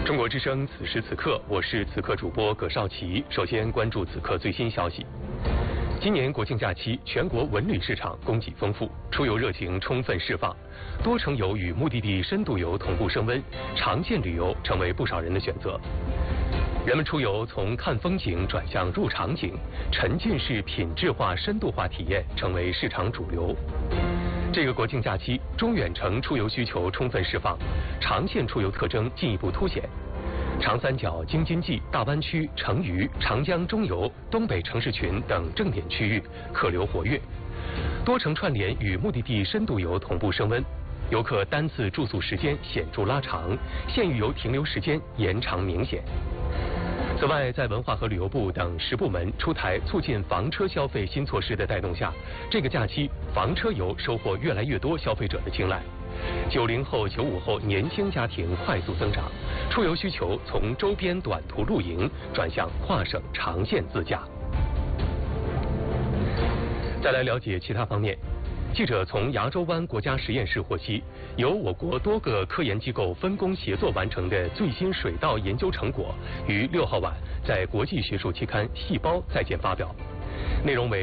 中国之声此时此刻，我是此刻主播葛少奇。首先关注此刻最新消息。今年国庆假期，全国文旅市场供给丰富，出游热情充分释放，多程游与目的地深度游同步升温，长线旅游成为不少人的选择。人们出游从看风景转向入场景，沉浸式品质化、深度化体验成为市场主流。这个国庆假期，中远程出游需求充分释放，长线出游特征进一步凸显。长三角、京津冀、大湾区、成渝、长江中游、东北城市群等重点区域客流活跃，多程串联与目的地深度游同步升温，游客单次住宿时间显著拉长，县域游停留时间延长明显。此外，在文化和旅游部等10部门出台促进房车消费新措施的带动下，这个假期房车游收获越来越多消费者的青睐。90后、95后年轻家庭快速增长，出游需求从周边短途露营转向跨省长线自驾。再来了解其他方面。记者从崖州湾国家实验室获悉，由我国多个科研机构分工协作完成的最新水稻研究成果，于6号晚在国际学术期刊《细胞》再见发表，内容为